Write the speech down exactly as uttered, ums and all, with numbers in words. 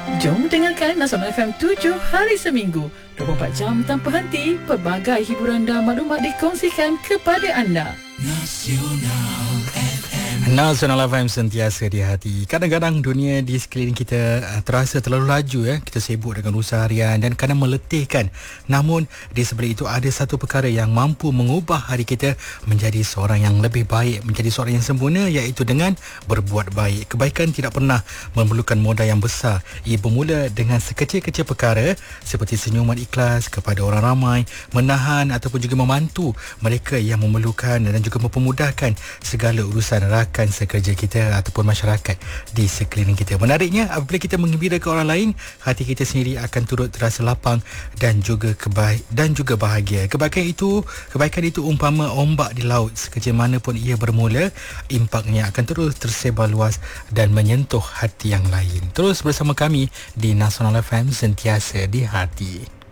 Jom dengarkan Nasional F M tujuh hari seminggu, dua puluh empat jam tanpa henti. Pelbagai hiburan dan maklumat dikongsikan kepada anda. Nasional F M. Nasional F M sentiasa di hati. Kadang-kadang dunia di sekeliling kita uh, terasa terlalu laju ya. Kita sibuk dengan usaha harian dan kadang meletihkan. Namun di sebalik itu ada satu perkara yang mampu mengubah hari kita menjadi seorang yang lebih baik, menjadi seorang yang sempurna, iaitu dengan berbuat baik. Kebaikan tidak pernah memerlukan modal yang besar. Ia bermula dengan sekecil-kecil perkara seperti senyuman ikhlas kepada orang ramai, menahan ataupun juga membantu mereka yang memerlukan dan juga mempermudahkan segala urusan rakan sekerja kita ataupun masyarakat di sekeliling kita. Menariknya, apabila kita menggembirakan orang lain, hati kita sendiri akan turut terasa lapang dan juga kebaik dan juga bahagia. Kebaikan itu, kebaikan itu umpama ombak di laut. Sekecil mana pun ia bermula, impaknya akan terus tersebar luas dan menyentuh hati yang lain. Terus bersama kami di Nasional F M, sentiasa di hati.